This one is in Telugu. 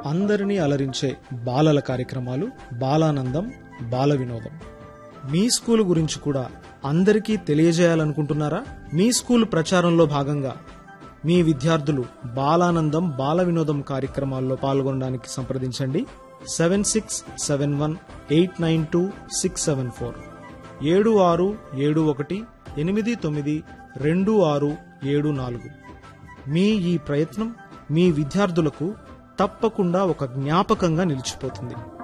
అందరినీ అలరించే బాలల కార్యక్రమాలు బాలానందం బాల వినోదం. మీ స్కూలు గురించి కూడా అందరికీ తెలియజేయాలనుకుంటున్నారా? మీ స్కూలు ప్రచారంలో భాగంగా మీ విద్యార్థులు బాలానందం బాల వినోదం కార్యక్రమాల్లో పాల్గొనడానికి సంప్రదించండి. 7671892674 7671892674. మీ ఈ ప్రయత్నం మీ విద్యార్థులకు తప్పకుండా ఒక జ్ఞాపకంగా నిలిచిపోతుంది.